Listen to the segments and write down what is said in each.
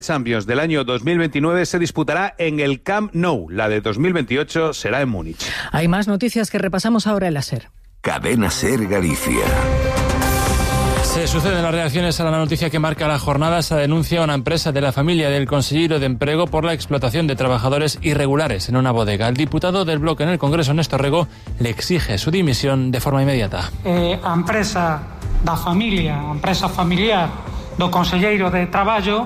Champions del año 2029 se disputará en el Camp Nou. La de 2028 será en Múnich. Hay más noticias que repasamos ahora en la SER. Cadena SER Galicia. Se suceden las reacciones a la noticia que marca la jornada. Esa denuncia a una empresa de la familia del conselleiro de Emprego por la explotación de trabajadores irregulares en una bodega. El diputado del Bloque en el Congreso, Néstor Rego, le exige su dimisión de forma inmediata. A empresa da familia, a empresa familiar do conselleiro de Traballo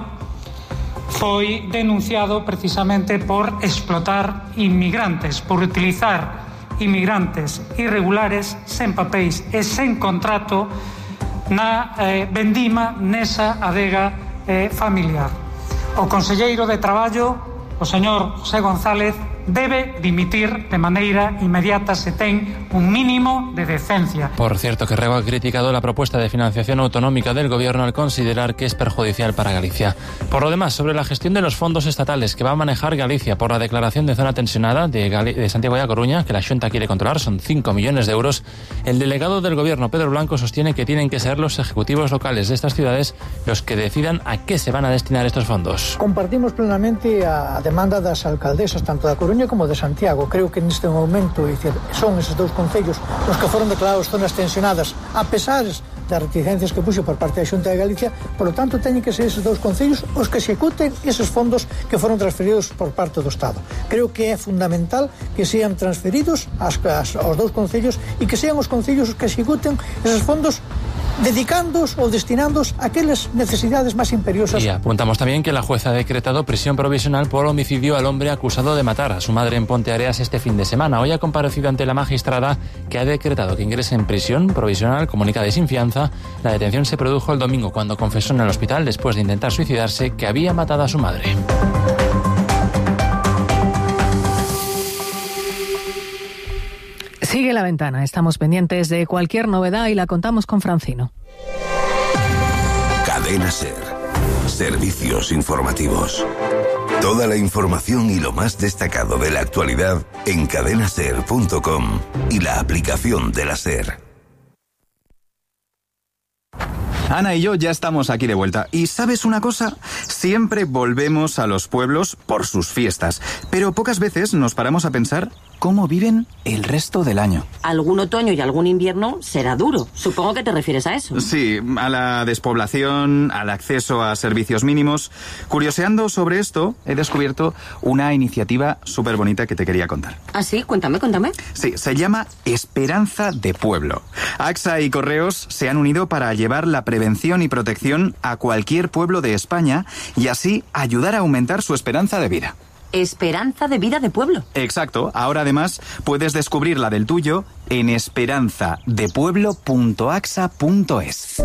foi denunciado precisamente por explotar inmigrantes, por utilizar inmigrantes irregulares sen papéis e sen contrato na vendima nesa adega familiar. O conselleiro de Traballo, o señor José González, debe dimitir de maneira inmediata se ten un mínimo de decencia. Por cierto, que Rego ha criticado la propuesta de financiación autonómica del Gobierno al considerar que es perjudicial para Galicia. Por lo demás, sobre la gestión de los fondos estatales que va a manejar Galicia por la declaración de zona tensionada de Santiago y A Coruña, que la Xunta quiere controlar, son 5 millones de euros, el delegado del Gobierno, Pedro Blanco, sostiene que tienen que ser los ejecutivos locales de estas ciudades los que decidan a qué se van a destinar estos fondos. Compartimos plenamente a demanda das alcaldesas, tanto da Coruña como de Santiago. Creo que neste momento son esos dous concellos os que foron declarados zonas tensionadas, a pesar das reticencias que puxo por parte da Xunta de Galicia. Por lo tanto, teñen que ser esos dous concellos os que executen esos fondos que foron transferidos por parte do Estado. Creo que é fundamental que sean transferidos aos dous concellos e que sean os concellos os que executen esos fondos, dedicándoos ou destinándoos a aquelas necesidades máis imperiosas. Y apuntamos también que la jueza ha decretado prisión provisional por homicidio al hombre acusado de matar a su madre en Ponteareas este fin de semana. Hoy ha comparecido ante la magistrada que ha decretado que ingrese en prisión provisional comunicada y sin fianza. La detención se produjo el domingo cuando confesó en el hospital, después de intentar suicidarse, que había matado a su madre. Sigue La Ventana. Estamos pendientes de cualquier novedad y la contamos con Francino. Cadena SER. Servicios informativos. Toda la información y lo más destacado de la actualidad en cadenaser.com y la aplicación de la SER. Ana y yo ya estamos aquí de vuelta. Y ¿sabes una cosa? Siempre volvemos a los pueblos por sus fiestas, pero pocas veces nos paramos a pensar cómo viven el resto del año. Algún otoño y algún invierno será duro. Supongo que te refieres a eso. Sí, a la despoblación, al acceso a servicios mínimos. Curioseando sobre esto, he descubierto una iniciativa súper bonita que te quería contar. ¿Ah, sí? Cuéntame. Sí, se llama Esperanza de Pueblo. AXA y Correos se han unido para llevar la prevención y protección a cualquier pueblo de España y así ayudar a aumentar su esperanza de vida. Esperanza de vida de pueblo. Exacto. Ahora además puedes descubrir la del tuyo en esperanzadepueblo.axa.es.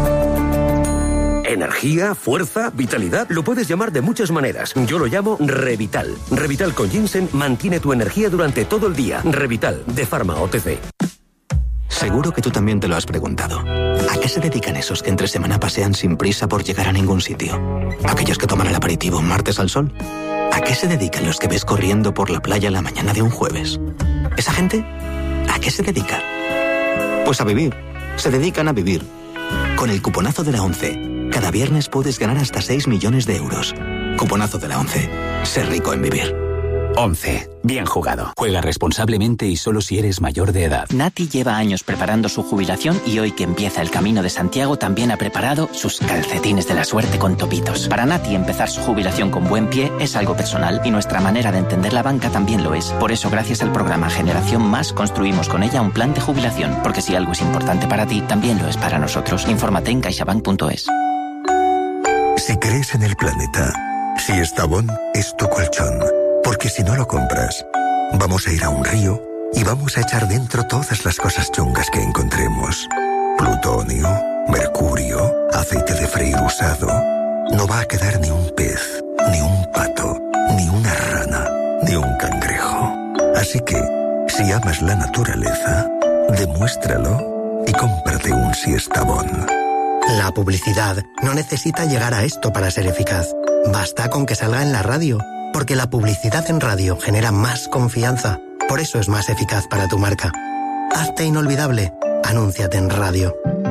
Energía, fuerza, vitalidad, lo puedes llamar de muchas maneras. Yo lo llamo Revital. Revital con ginseng mantiene tu energía durante todo el día. Revital, de Pharma OTC. Seguro que tú también te lo has preguntado. ¿A qué se dedican esos que entre semana pasean sin prisa por llegar a ningún sitio? ¿Aquellos que toman el aperitivo un martes al sol? ¿A qué se dedican los que ves corriendo por la playa la mañana de un jueves? ¿Esa gente? ¿A qué se dedica? Pues a vivir. Se dedican a vivir. Con el cuponazo de la ONCE, cada viernes puedes ganar hasta 6 millones de euros. Cuponazo de la ONCE. Ser rico en vivir. 11. Bien jugado. Juega responsablemente y solo si eres mayor de edad. Nati lleva años preparando su jubilación y hoy que empieza el Camino de Santiago también ha preparado sus calcetines de la suerte con topitos. Para Nati empezar su jubilación con buen pie es algo personal y nuestra manera de entender la banca también lo es. Por eso gracias al programa Generación Más construimos con ella un plan de jubilación. Porque si algo es importante para ti, también lo es para nosotros. Infórmate en caixabank.es. Si crees en el planeta, si Estabón es tu colchón. Porque si no lo compras, vamos a ir a un río y vamos a echar dentro todas las cosas chungas que encontremos. Plutonio, mercurio, aceite de freír usado. No va a quedar ni un pez, ni un pato, ni una rana, ni un cangrejo. Así que, si amas la naturaleza, demuéstralo y cómprate un Siestabón. La publicidad no necesita llegar a esto para ser eficaz. Basta con que salga en la radio. Porque la publicidad en radio genera más confianza. Por eso es más eficaz para tu marca. Hazte inolvidable. Anúnciate en radio.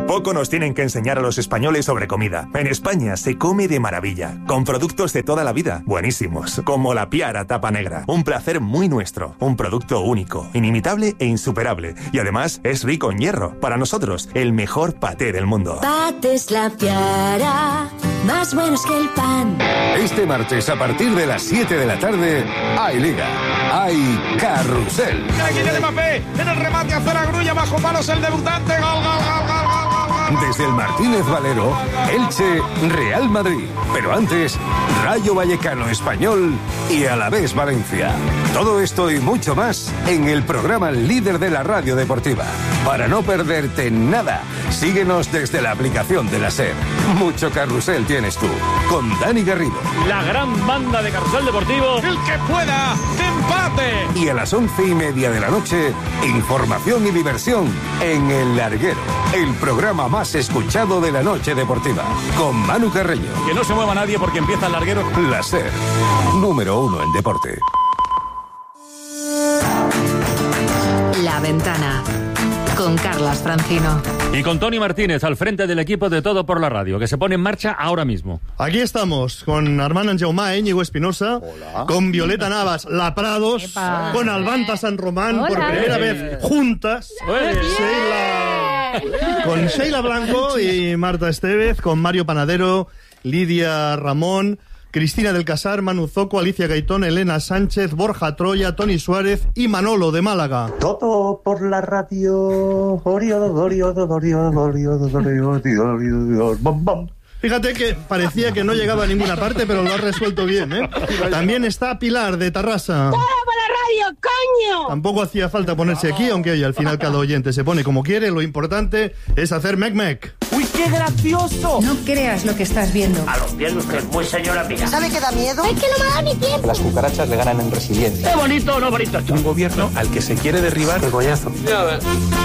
Poco nos tienen que enseñar a los españoles sobre comida. En España se come de maravilla, con productos de toda la vida, buenísimos, como la Piara Tapa Negra. Un placer muy nuestro, un producto único, inimitable e insuperable. Y además es rico en hierro. Para nosotros, el mejor paté del mundo. Patés La Piara, más buenos que el pan. Este martes, a partir de las 7 de la tarde, hay Liga, hay Carrusel. Aquí tiene Mbappé, en el remate hace la grulla, bajo palos el debutante, gol, gol, gol, gol, gol. Desde el Martínez Valero, Elche, Real Madrid. Pero antes, Rayo Vallecano Español y Alavés Valencia. Todo esto y mucho más en el programa líder de la radio deportiva. Para no perderte nada, síguenos desde la aplicación de la SER. Mucho carrusel tienes tú, con Dani Garrido. La gran banda de Carrusel Deportivo. El que pueda, empate. Y a las 11:30 de la noche, información y diversión en El Larguero, el programa más escuchado de la noche deportiva, con Manu Carreño. Que no se mueva nadie porque empieza El Larguero. La SER, número 1 en deporte. La Ventana, con Carlas Francino. Y con Tony Martínez al frente del equipo de Todo por la Radio, que se pone en marcha ahora mismo. Aquí estamos, con Armand Anjaumá, Íñigo Espinosa, con Violeta Navas, La Prados, con Albanta San Román, por primera vez juntas, con Sheila Blanco y Marta Estevez, con Mario Panadero, Lidia Ramón, Cristina del Casar, Manu Zoco, Alicia Gaitón, Elena Sánchez, Borja Troya, Tony Suárez y Manolo de Málaga. Todo por la radio. Fíjate que parecía que no llegaba a ninguna parte, pero lo has resuelto bien, ¿eh? También está Pilar de Tarrasa. ¡Todo por la radio, coño! Tampoco hacía falta ponerse aquí, aunque oye, al final cada oyente se pone como quiere. Lo importante es hacer mec-mec. ¡Uy, qué gracioso! No creas lo que estás viendo. A los pies usted, muy señora mía. ¿Sabe que da miedo? Es que no me ha dado ni tiempo. Las cucarachas le ganan en resiliencia. ¡Qué bonito, no bonito! Un gobierno al que se quiere derribar el coñazo.